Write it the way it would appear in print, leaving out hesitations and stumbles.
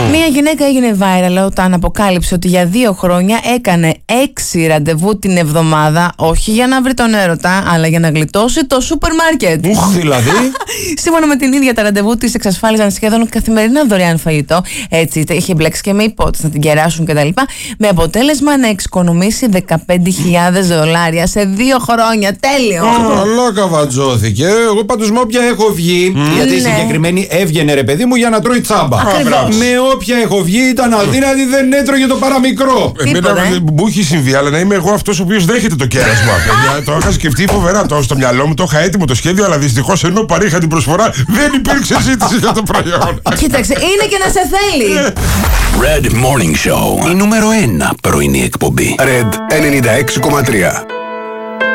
Μία γυναίκα έγινε viral όταν αποκάλυψε ότι για 2 χρόνια έκανε 6 ραντεβού την εβδομάδα, όχι για να βρει τον έρωτα, αλλά για να γλιτώσει το σούπερ μάρκετ. Δηλαδή. Σύμφωνα με την ίδια, τα ραντεβού της εξασφάλιζαν σχεδόν καθημερινά δωρεάν φαγητό. Έτσι, είχε μπλέξει και με υπότιτλους να την κεράσουν κτλ. Με αποτέλεσμα να εξοικονομήσει $15,000 σε 2 χρόνια. Τέλειο! Καλά καβατζώθηκε. Εγώ πάντως με όποια έχω βγει, γιατί η συγκεκριμένη έβγαινε ρε παιδί μου για να τρώει τσάμπα. Με όποια έχω βγει ήταν αδύνατη, δεν έτρωγε το παραμικρό. Εμένα μου έχει συμβεί, αλλά να είμαι εγώ αυτός ο οποίος δέχεται το κέρασμα. Το είχα σκεφτεί φοβερά στο μυαλό μου, το είχα έτοιμο το σχέδιο, αλλά δυστυχώς ενώ παρήχα την προσφορά δεν υπήρξε ζήτηση για το προϊόν. Κοίταξε, είναι και να σε θέλει. Red Morning Show. Η νούμερο 1 πρωινή εκπομπή. Red 96,3.